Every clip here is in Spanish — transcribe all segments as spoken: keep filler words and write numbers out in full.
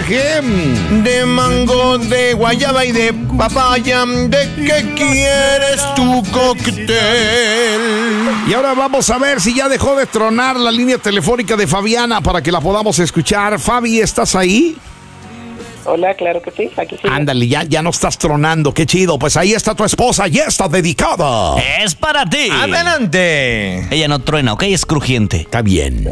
mensaje. De mango, de guayaba y de papaya. ¿De qué quieres tu cóctel? Y ahora vamos a ver si ya dejó de tronar la línea telefónica de Fabiana para que la podamos escuchar. Fabi, ¿estás ahí? Hola, claro que sí, aquí sí. Ándale, ya, ya no estás tronando, qué chido. Pues ahí está tu esposa, ya está dedicada. Es para ti. Adelante. Ella no truena, ¿ok? Es crujiente. Está bien.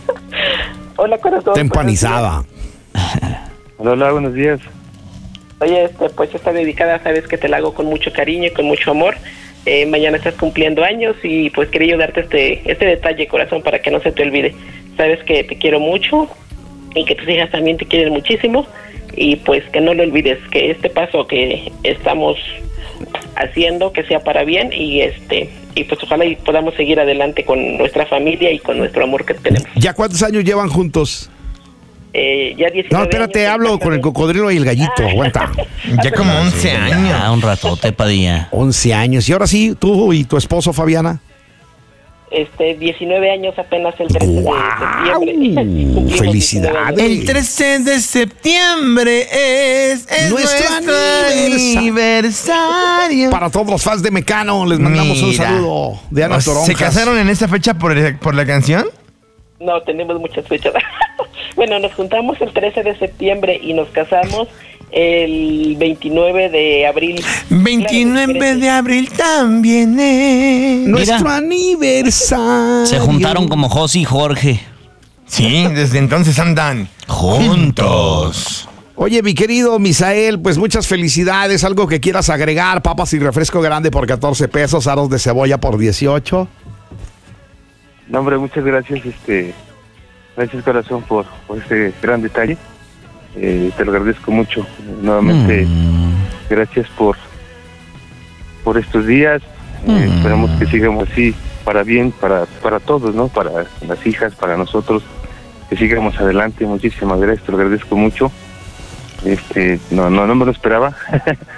Hola, corazón. Está empanizada. Hola, hola, buenos días. Oye, este, pues está dedicada, sabes que te la hago con mucho cariño y con mucho amor. Eh, mañana estás cumpliendo años y pues quería yo darte este, este detalle, corazón, para que no se te olvide. Sabes que te quiero mucho y que tus hijas también te quieren muchísimo. Y pues que no lo olvides, que este paso que estamos haciendo, que sea para bien y este y pues ojalá y podamos seguir adelante con nuestra familia y con nuestro amor que tenemos. ¿Ya cuántos años llevan juntos? Eh, ya diecinueve No, espérate, años, hablo con el cocodrilo y el gallito, aguanta. Ya como once años. Ah, un ratote, Padilla. once años. Y ahora sí, tú y tu esposo, Fabiana. Este, diecinueve años apenas el trece de septiembre. Cumplimos ¡Felicidades! diecinueve años. El trece de septiembre es, es Nuestro nuestro, aniversa- aniversario. Para todos los fans de Mecano, les mandamos un Mira. saludo de Ana ¿Se Toronjas. casaron en esta fecha por, el- por la canción? No, tenemos muchas fechas. Bueno, nos juntamos el trece de septiembre y nos casamos el veintinueve de abril. veintinueve de abril también es. Nuestro Mira. aniversario. Se juntaron como José y Jorge. Sí, desde entonces andan juntos. Oye, mi querido Misael, pues muchas felicidades. Algo que quieras agregar, papas y refresco grande por catorce pesos, aros de cebolla por dieciocho. No, hombre, muchas gracias, este, gracias corazón por, por este gran detalle. Eh, te lo agradezco mucho. Nuevamente, Mm. gracias por, por estos días. Eh, Mm. Esperamos que sigamos así para bien, para, para todos, ¿no? Para las hijas, para nosotros, que sigamos adelante. Muchísimas gracias, te lo agradezco mucho. Este, no, no, no me lo esperaba.